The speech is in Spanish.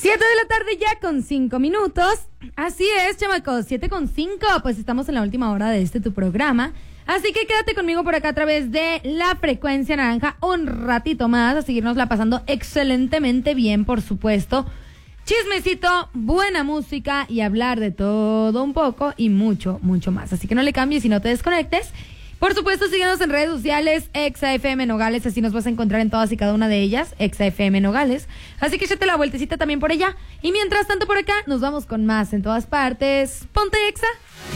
7 de la tarde ya con 5 minutos. Así es, chamacos, 7:05. Pues estamos en la última hora de tu programa. Así que quédate conmigo por acá a través de la frecuencia naranja un ratito más, a seguirnosla pasando excelentemente bien, por supuesto. Chismecito, buena música y hablar de todo un poco y mucho, mucho más. Así que no le cambies y no te desconectes. Por supuesto, síguenos en redes sociales, Exa FM Nogales, así nos vas a encontrar en todas y cada una de ellas, Exa FM Nogales. Así que échate la vueltecita también por allá. Y mientras tanto por acá, nos vamos con más en todas partes. ¡Ponte Exa!